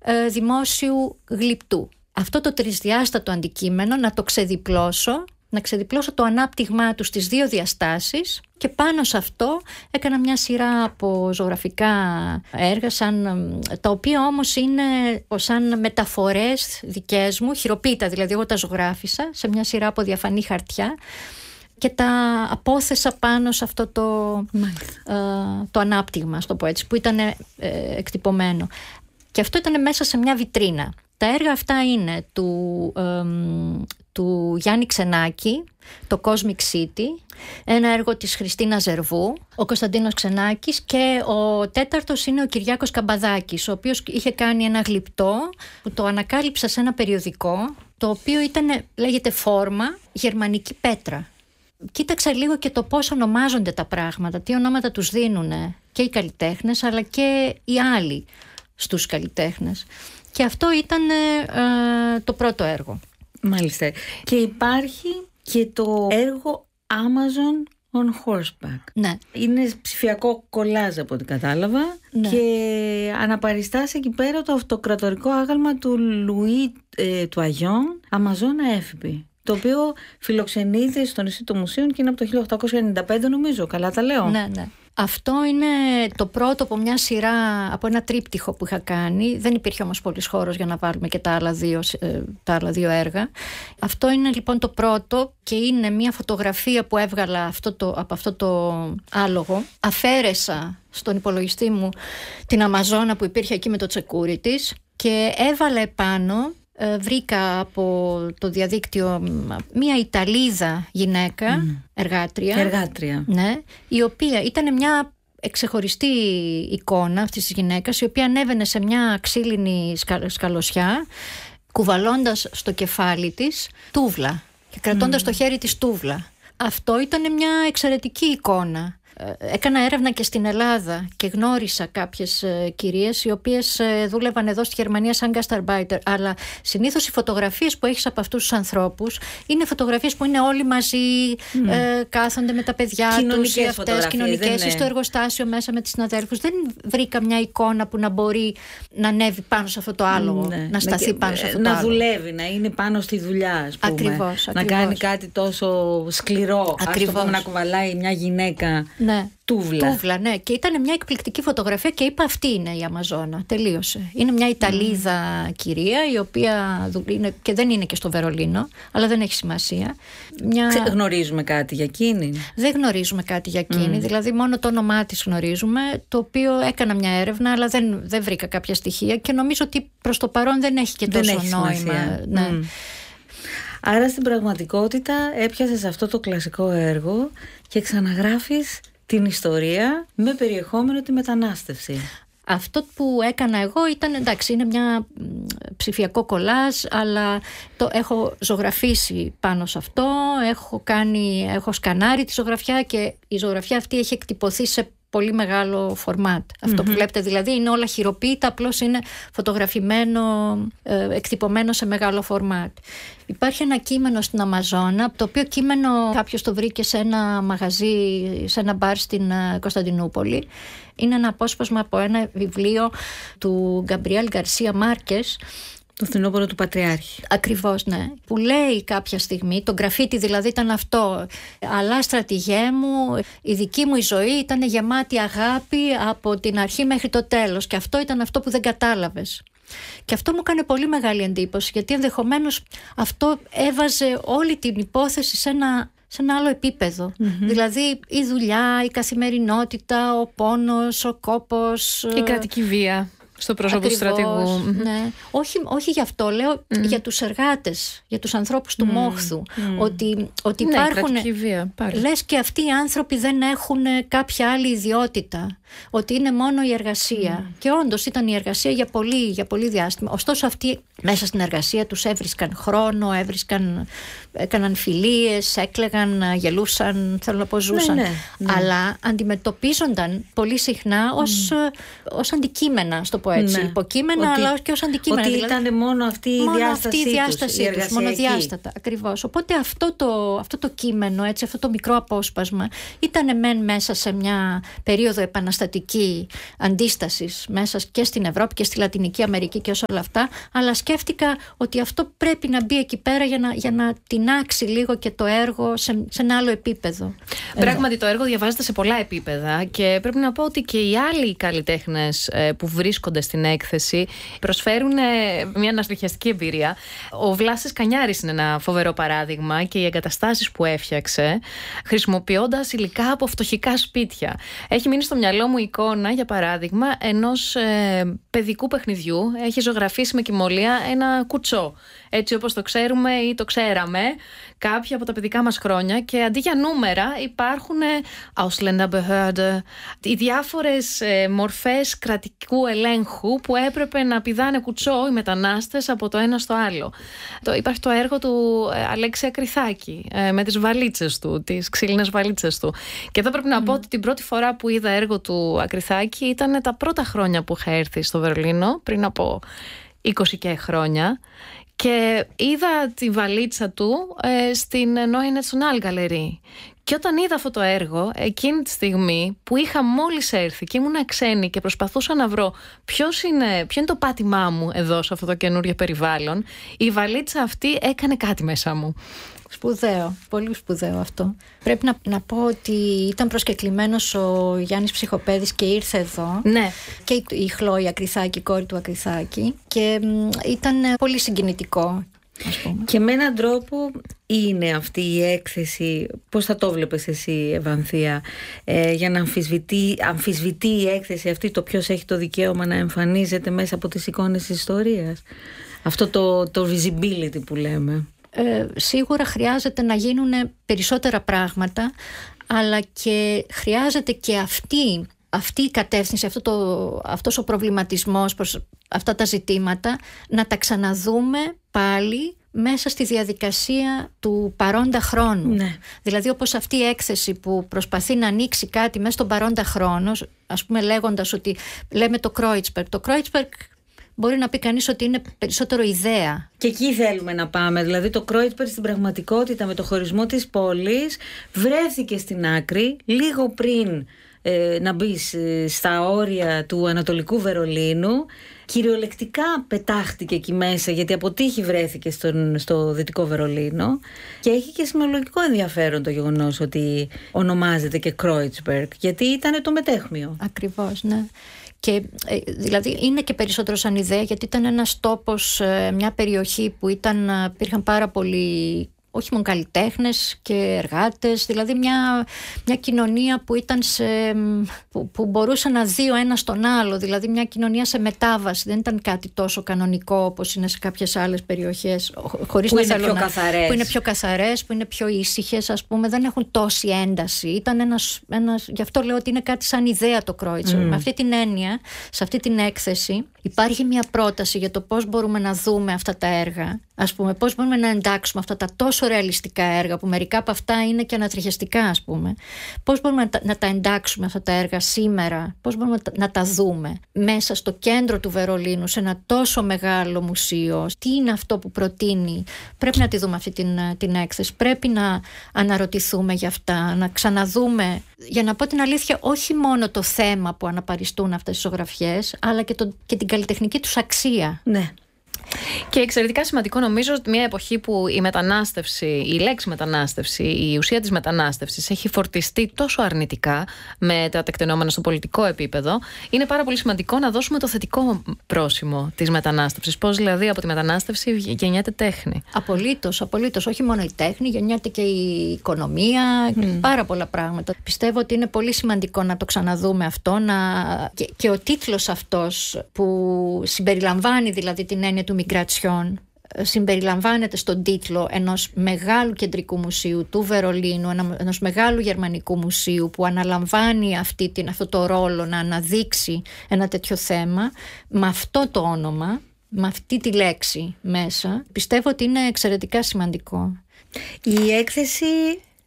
δημόσιου γλυπτού. Αυτό το τρισδιάστατο αντικείμενο να το ξεδιπλώσω, να ξεδιπλώσω το ανάπτυγμά του στις δύο διαστάσεις, και πάνω σε αυτό έκανα μια σειρά από ζωγραφικά έργα, τα οποία όμως είναι σαν μεταφορές δικές μου, χειροποίητα δηλαδή, εγώ τα ζωγράφισα σε μια σειρά από διαφανή χαρτιά και τα απόθεσα πάνω σε αυτό το ανάπτυγμα, ας το πω έτσι, που ήταν εκτυπωμένο. Και αυτό ήταν μέσα σε μια βιτρίνα. Τα έργα αυτά είναι του Γιάννη Ξενάκη, το Cosmic City, ένα έργο της Χριστίνα Ζερβού, ο Κωνσταντίνος Ξενάκης, και ο τέταρτος είναι ο Κυριάκος Καμπαδάκης, ο οποίος είχε κάνει ένα γλυπτό που το ανακάλυψα σε ένα περιοδικό, το οποίο λέγεται Φόρμα Γερμανική Πέτρα. Κοίταξα λίγο και το πώς ονομάζονται τα πράγματα, τι ονόματα τους δίνουν και οι καλλιτέχνες αλλά και οι άλλοι στους καλλιτέχνες. Και αυτό ήταν το πρώτο έργο. Μάλιστα. Και υπάρχει και το έργο Amazon on Horseback. Ναι. Είναι ψηφιακό κολάζ από ό,τι κατάλαβα. Ναι. Και αναπαριστάσει εκεί πέρα το αυτοκρατορικό άγαλμα του Λουί του Αγιόν, Αμαζόνα Έφηπη, το οποίο φιλοξενείται στο νησί των Μουσείων και είναι από το 1895 νομίζω. Καλά τα λέω? Ναι, ναι. Αυτό είναι το πρώτο από μια σειρά, από ένα τρίπτυχο που είχα κάνει. Δεν υπήρχε όμως πολύς χώρος για να βάλουμε και τα άλλα δύο έργα. Αυτό είναι λοιπόν το πρώτο και είναι μια φωτογραφία που έβγαλα από αυτό το άλογο. Αφαίρεσα στον υπολογιστή μου την Αμαζόνα που υπήρχε εκεί με το τσεκούρι της και έβαλα επάνω. Βρήκα από το διαδίκτυο μια Ιταλίδα γυναίκα, εργάτρια, ναι, η οποία ήταν μια ξεχωριστή εικόνα αυτής της γυναίκας, η οποία ανέβαινε σε μια ξύλινη σκαλωσιά, κουβαλώντας στο κεφάλι της τούβλα και κρατώντας το χέρι της τούβλα. Αυτό ήταν μια εξαιρετική εικόνα. Έκανα έρευνα και στην Ελλάδα και γνώρισα κάποιες κυρίες οι οποίες δούλευαν εδώ στη Γερμανία σαν gastarbeiter, αλλά συνήθως οι φωτογραφίες που έχεις από αυτούς τους ανθρώπους είναι φωτογραφίες που είναι όλοι μαζί, κάθονται με τα παιδιά τους ή αυτές κοινωνικές ή στο εργοστάσιο μέσα με τις συναδέλφους. Δεν βρήκα μια εικόνα που να μπορεί να ανέβει πάνω σε αυτό το άλογο, να σταθεί πάνω σε αυτό το άλογο. Να δουλεύει, να είναι πάνω στη δουλειά, ας πούμε. Ακριβώς. Να κάνει κάτι τόσο σκληρό, ας το πούμε, να κουβαλάει μια γυναίκα. Ναι. Τούβλα, ναι. Και ήταν μια εκπληκτική φωτογραφία και είπα αυτή είναι η Αμαζόνα. Τελείωσε. Είναι μια Ιταλίδα κυρία η οποία είναι, και δεν είναι και στο Βερολίνο, αλλά δεν έχει σημασία. Γνωρίζουμε κάτι για εκείνη? Δεν γνωρίζουμε κάτι για εκείνη. Δηλαδή μόνο το όνομά της γνωρίζουμε, το οποίο έκανα μια έρευνα, αλλά δεν βρήκα κάποια στοιχεία και νομίζω ότι προς το παρόν δεν έχει και τόσο νόημα. Ναι. Άρα στην πραγματικότητα έπιασες αυτό το κλασικό έργο και ξαναγράφεις την ιστορία με περιεχόμενο τη μετανάστευση. Αυτό που έκανα εγώ ήταν, εντάξει, είναι μια ψηφιακό κολάζ, αλλά το έχω ζωγραφίσει πάνω σε αυτό, έχω σκανάρει τη ζωγραφιά και η ζωγραφιά αυτή έχει εκτυπωθεί σε πολύ μεγάλο φορμάτ. Αυτό που βλέπετε δηλαδή είναι όλα χειροποίητα, απλώς είναι φωτογραφημένο, εκτυπωμένο σε μεγάλο φορμάτ. Υπάρχει ένα κείμενο στην Αμαζόνα, το οποίο κείμενο κάποιος το βρήκε σε ένα μαγαζί, σε ένα μπαρ στην Κωνσταντινούπολη. Είναι ένα απόσπασμα από ένα βιβλίο του Γκαμπριέλ Γκαρσία Μάρκες, το φθινόπωρο του Πατριάρχη. Ακριβώς, ναι. Που λέει κάποια στιγμή, το γκραφίτι δηλαδή ήταν αυτό. Αλλά στρατηγέ μου, η δική μου η ζωή ήταν γεμάτη αγάπη από την αρχή μέχρι το τέλος. Και αυτό ήταν αυτό που δεν κατάλαβες. Και αυτό μου έκανε πολύ μεγάλη εντύπωση, γιατί ενδεχομένως αυτό έβαζε όλη την υπόθεση σε ένα άλλο επίπεδο. Δηλαδή η δουλειά, η καθημερινότητα, ο πόνος, ο κόπος, η κρατική βία στο πρόσωπο του στρατηγού. Ναι. Όχι γι' αυτό, λέω για τους εργάτες, για τους ανθρώπους του μόχθου. Ότι ναι, υπάρχουν. Βία, λες και αυτοί οι άνθρωποι δεν έχουν κάποια άλλη ιδιότητα. Ότι είναι μόνο η εργασία. Και όντως ήταν η εργασία για πολύ διάστημα. Ωστόσο αυτοί μέσα στην εργασία τους έβρισκαν χρόνο, έκαναν φιλίες, έκλαιγαν, γελούσαν, θέλω να πω ζούσαν. Ναι. Αλλά αντιμετωπίζονταν πολύ συχνά ως αντικείμενα, στο πω πω έτσι. Υποκείμενα, αλλά και ως αντικείμενα. Ότι δηλαδή, ήταν μόνο αυτή η διάστασή τους, μονοδιάστατα, ακριβώς. Οπότε αυτό το κείμενο, έτσι, αυτό το μικρό απόσπασμα, ήταν μεν μέσα σε μια περίοδο επαναστατική αντίστασης μέσα και στην Ευρώπη και στη Λατινική Αμερική και όλα αυτά, αλλά σκέφτηκα ότι αυτό πρέπει να μπει εκεί πέρα για να τεινάξει λίγο και το έργο σε ένα άλλο επίπεδο. Πράγματι το έργο διαβάζεται σε πολλά επίπεδα και πρέπει να πω ότι και οι άλλοι καλλιτέχνες που βρίσκονται στην έκθεση προσφέρουν μια αναστοιχιαστική εμπειρία. Ο Βλάσης Κανιάρης είναι ένα φοβερό παράδειγμα και οι εγκαταστάσεις που έφτιαξε χρησιμοποιώντας υλικά από φτωχικά σπίτια. Έχει μείνει στο μυαλό μου η εικόνα, για παράδειγμα, ενός παιδικού παιχνιδιού. Έχει ζωγραφίσει με κυμολία ένα κουτσό, έτσι όπως το ξέρουμε ή το ξέραμε κάποια από τα παιδικά μας χρόνια, και αντί για νούμερα υπάρχουν Ausländerbehörde, οι διάφορες μορφές κρατικού ελέγχου που έπρεπε να πηδάνε κουτσό οι μετανάστες από το ένα στο άλλο. Υπάρχει το έργο του Αλέξη Ακριθάκη με τις βαλίτσες του, τις ξύλινες βαλίτσες του. Και εδώ πρέπει να πω ότι την πρώτη φορά που είδα έργο του Ακριθάκη ήταν τα πρώτα χρόνια που είχα έρθει στο Βερολίνο, πριν από 20 και χρόνια. Και είδα τη βαλίτσα του στην Neue Nationalgalerie. Και όταν είδα αυτό το έργο, εκείνη τη στιγμή που είχα μόλις έρθει και ήμουν ξένη και προσπαθούσα να βρω ποιο είναι το πάτημά μου εδώ σε αυτό το καινούριο περιβάλλον, η βαλίτσα αυτή έκανε κάτι μέσα μου. Σπουδαίο, πολύ σπουδαίο αυτό. Πρέπει να πω ότι ήταν προσκεκλημένος ο Γιάννης Ψυχοπέδης και ήρθε εδώ. Ναι. Και η Χλόη Ακριθάκη, η κόρη του Ακριθάκη. Και ήταν πολύ συγκινητικό, ας πούμε. Και με έναν τρόπο είναι αυτή η έκθεση, πώς θα το βλέπεις εσύ, Ευανθία, για να αμφισβητεί η έκθεση αυτή το ποιος έχει το δικαίωμα να εμφανίζεται μέσα από τις εικόνες της ιστορίας. Αυτό το visibility που λέμε. Σίγουρα χρειάζεται να γίνουν περισσότερα πράγματα, αλλά και χρειάζεται και αυτή η κατεύθυνση, αυτός ο προβληματισμός προς αυτά τα ζητήματα, να τα ξαναδούμε πάλι μέσα στη διαδικασία του παρόντα χρόνου. Ναι. Δηλαδή όπως αυτή η έκθεση που προσπαθεί να ανοίξει κάτι μέσα στον παρόντα χρόνο, ας πούμε λέγοντας ότι λέμε το Kreuzberg. Το Kreuzberg μπορεί να πει κανείς ότι είναι περισσότερο ιδέα. Και εκεί θέλουμε να πάμε. Δηλαδή το Kreuzberg στην πραγματικότητα με το χωρισμό της πόλης βρέθηκε στην άκρη λίγο πριν να μπει στα όρια του Ανατολικού Βερολίνου. Κυριολεκτικά πετάχτηκε εκεί μέσα, γιατί από τύχη βρέθηκε στο Δυτικό Βερολίνο, και έχει και σημειολογικό ενδιαφέρον το γεγονός ότι ονομάζεται και Kreuzberg, γιατί ήταν το μετέχμιο. Ακριβώς, ναι. Και δηλαδή είναι και περισσότερο σαν ιδέα, γιατί ήταν ένας τόπος, μια περιοχή που υπήρχαν πάρα πολλοί, όχι μόνο καλλιτέχνες και εργάτες, δηλαδή μια κοινωνία που ήταν που μπορούσε να δει ο ένας τον άλλο, δηλαδή μια κοινωνία σε μετάβαση. Δεν ήταν κάτι τόσο κανονικό όπως είναι σε κάποιες άλλες περιοχές, χωρίς που είναι πιο καθαρές. Που είναι πιο καθαρές, που είναι πιο ήσυχες, ας πούμε, δεν έχουν τόση ένταση. Ήταν γι' αυτό λέω ότι είναι κάτι σαν ιδέα το Kreuzberg. Με αυτή την έννοια, σε αυτή την έκθεση υπάρχει μια πρόταση για το πώς μπορούμε να δούμε αυτά τα έργα, ας πούμε, πώς μπορούμε να εντάξουμε αυτά τα τόσο ρεαλιστικά έργα, που μερικά από αυτά είναι και ανατριχιαστικά, ας πούμε. Πώς μπορούμε να τα εντάξουμε αυτά τα έργα σήμερα, πώς μπορούμε να τα δούμε μέσα στο κέντρο του Βερολίνου, σε ένα τόσο μεγάλο μουσείο. Τι είναι αυτό που προτείνει? Πρέπει να τη δούμε αυτή την έκθεση. Πρέπει να αναρωτηθούμε για αυτά, να ξαναδούμε, για να πω την αλήθεια, όχι μόνο το θέμα που αναπαριστούν αυτές τις ζωγραφιές, αλλά και την καλλιτεχνική τους αξία. Ναι. Και εξαιρετικά σημαντικό, νομίζω, ότι μια εποχή που η λέξη μετανάστευση, η ουσία της μετανάστευσης έχει φορτιστεί τόσο αρνητικά με τα τεκτενόμενα στο πολιτικό επίπεδο, είναι πάρα πολύ σημαντικό να δώσουμε το θετικό πρόσημο της μετανάστευσης. Πώς δηλαδή από τη μετανάστευση γεννιέται τέχνη. Απολύτως, απολύτως. Όχι μόνο η τέχνη, γεννιέται και η οικονομία, πάρα πολλά πράγματα. Πιστεύω ότι είναι πολύ σημαντικό να το ξαναδούμε αυτό, και ο τίτλος αυτός που συμπεριλαμβάνει δηλαδή την έννοια του Migration, συμπεριλαμβάνεται στον τίτλο ενός μεγάλου κεντρικού μουσείου του Βερολίνου, ενός μεγάλου γερμανικού μουσείου που αναλαμβάνει αυτό το ρόλο να αναδείξει ένα τέτοιο θέμα με αυτό το όνομα, με αυτή τη λέξη μέσα. Πιστεύω ότι είναι εξαιρετικά σημαντικό. Η έκθεση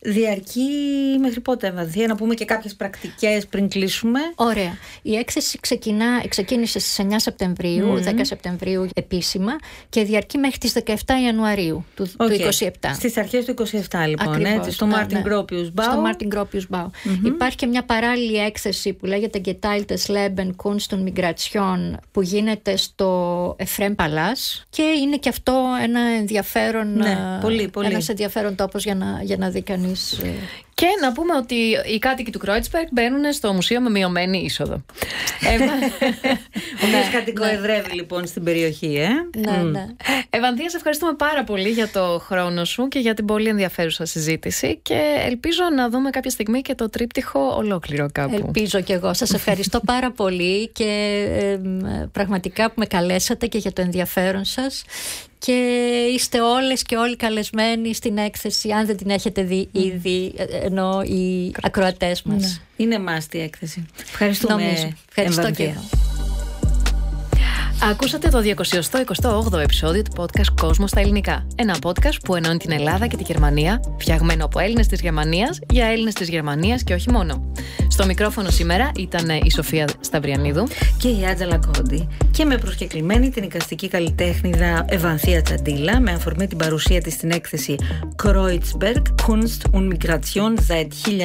διαρκεί μέχρι πότε Ευανθία? Να πούμε και κάποιες πρακτικές πριν κλείσουμε. Ωραία. Η έκθεση ξεκίνησε στις 9 Σεπτεμβρίου, 10 Σεπτεμβρίου επίσημα και διαρκεί μέχρι τις 17 Ιανουαρίου του 2027. Στις αρχές του 2027 λοιπόν, Ακριβώς, έτσι, στο Martin Gropius Bau. Στο Martin Gropius Bau. Υπάρχει και μια παράλληλη έκθεση που λέγεται Geteiltes Leben Kunst und Migration που γίνεται στο Efrem Palace και είναι και αυτό ένα ενδιαφέρον, ένας ενδιαφέρον τόπος για να δει κανείς. Και να πούμε ότι οι κάτοικοι του Kreuzberg μπαίνουν στο μουσείο με μειωμένη είσοδο. Όποιος κατοικοεδρεύει λοιπόν στην περιοχή, Ναι. Ευανθία, σε ευχαριστούμε πάρα πολύ για το χρόνο σου και για την πολύ ενδιαφέρουσα συζήτηση και ελπίζω να δούμε κάποια στιγμή και το τρίπτυχο ολόκληρο κάπου. Ελπίζω κι εγώ. Σας ευχαριστώ πάρα πολύ και πραγματικά που με καλέσατε και για το ενδιαφέρον σας. Και είστε όλες και όλοι καλεσμένοι στην έκθεση, αν δεν την έχετε δει ήδη, ενώ οι ακροατές μας. Ναι. Είναι μάστη η έκθεση. Ευχαριστούμε. Ευχαριστώ και εγώ. Ακούσατε το 228ο επεισόδιο του podcast «Κόσμο στα ελληνικά». Ένα podcast που ενώνει την Ελλάδα και τη Γερμανία, φτιαγμένο από Έλληνες της Γερμανίας για Έλληνες της Γερμανίας και όχι μόνο. Στο μικρόφωνο σήμερα ήταν η Σοφία Σταυριανίδου και η Άντζελα Κόντι. Και με προσκεκλημένη την εικαστική καλλιτέχνηδα Ευανθία Τσαντίλα, με αφορμή την παρουσία της στην έκθεση Kreuzberg Kunst und Migration seit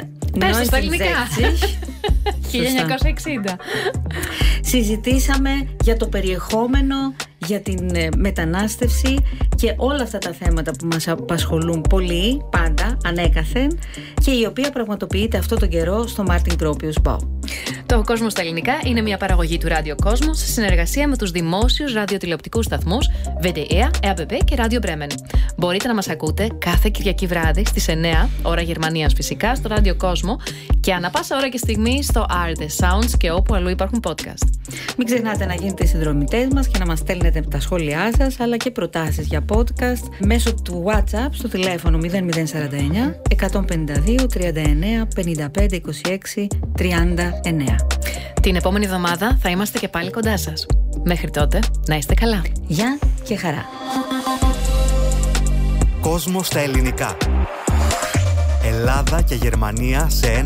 1960. Συζητήσαμε για το περιεχόμενο, για την μετανάστευση και όλα αυτά τα θέματα που μας απασχολούν πολύ, πάντα, ανέκαθεν, και η οποία πραγματοποιείται αυτό τον καιρό στο Martin Gropius Bau. Το «Κόσμο στα ελληνικά» είναι μια παραγωγή του Ράδιο Κόσμο σε συνεργασία με τους δημόσιους ραδιοτηλεοπτικούς σταθμούς WDR, RBB και Radio Bremen. Μπορείτε να μας ακούτε κάθε Κυριακή βράδυ στις 9, ώρα Γερμανίας φυσικά, στο Ράδιο Κόσμο και ανά πάσα ώρα και στιγμή στο Arte Sounds και όπου αλλού υπάρχουν podcast. Μην ξεχνάτε να γίνετε συνδρομητές μας και να μας στέλνετε τα σχόλιά σας αλλά και προτάσεις για podcast μέσω του WhatsApp στο τηλέφωνο 0049 152 39 55 26 39. Την επόμενη εβδομάδα θα είμαστε και πάλι κοντά σας. Μέχρι τότε, να είστε καλά. Γεια και χαρά. Κόσμο στα ελληνικά. Ελλάδα και Γερμανία σε